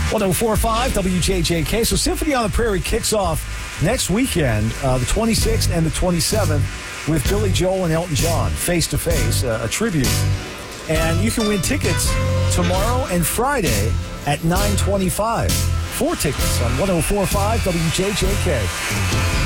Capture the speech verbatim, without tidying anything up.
one oh four point five W J J K. So Symphony on the Prairie kicks off next weekend, uh, the twenty-sixth and the twenty-seventh, with Billy Joel and Elton John, face-to-face, uh, a tribute. And you can win tickets tomorrow and Friday at nine twenty-five. Four tickets on one oh four point five W J J K.